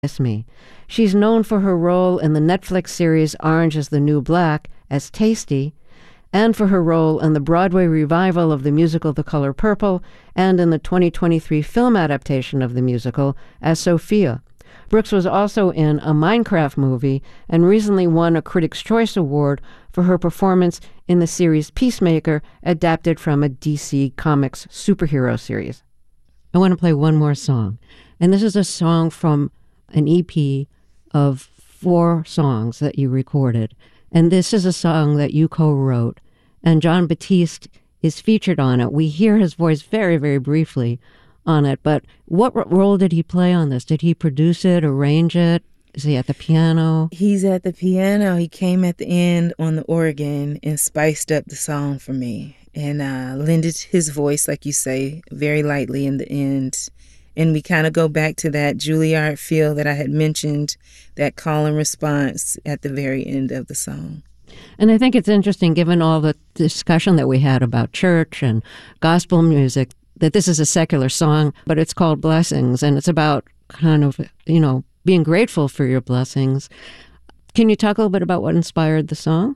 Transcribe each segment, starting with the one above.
Miss Me. She's known for her role in the Netflix series Orange is the New Black as Tasty, and for her role in the Broadway revival of the musical The Color Purple, and in the 2023 film adaptation of the musical as Sophia. Brooks was also in a Minecraft movie and recently won a Critics' Choice Award for her performance in the series Peacemaker, adapted from a DC Comics superhero series. I want to play one more song, and this is a song from an EP of 4 songs that you recorded. And this is a song that you co-wrote, and Jon Batiste is featured on it. We hear his voice very, very briefly on it, but what role did he play on this? Did he produce it, arrange it? Is he at the piano? He's at the piano. He came at the end on the organ and spiced up the song for me and lended his voice, like you say, very lightly in the end. And we kind of go back to that Juilliard feel that I had mentioned, that call and response at the very end of the song. And I think it's interesting, given all the discussion that we had about church and gospel music, that this is a secular song, but it's called Blessings, and it's about kind of, being grateful for your blessings. Can you talk a little bit about what inspired the song?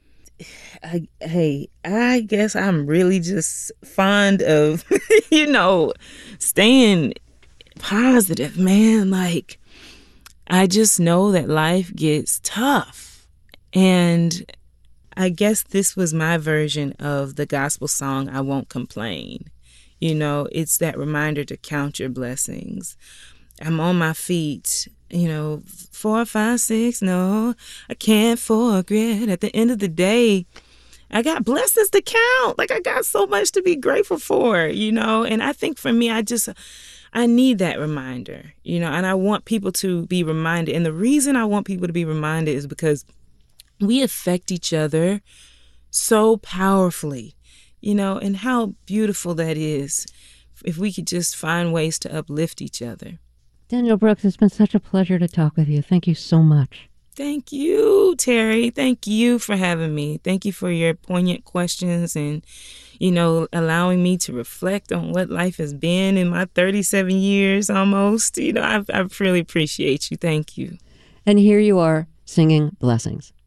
I guess I'm really just fond of, staying positive, man. Like, I just know that life gets tough. And I guess this was my version of the gospel song, I Won't Complain. It's that reminder to count your blessings. I'm on my feet, 4, 5, 6, no, I can't forget. At the end of the day, I got blessings to count. Like, I got so much to be grateful for, and I think for me, I need that reminder, and I want people to be reminded. And the reason I want people to be reminded is because we affect each other so powerfully, and how beautiful that is if we could just find ways to uplift each other. Danielle Brooks, it's been such a pleasure to talk with you. Thank you so much. Thank you, Terry. Thank you for having me. Thank you for your poignant questions and, allowing me to reflect on what life has been in my 37 years almost. I really appreciate you. Thank you. And here you are singing Blessings.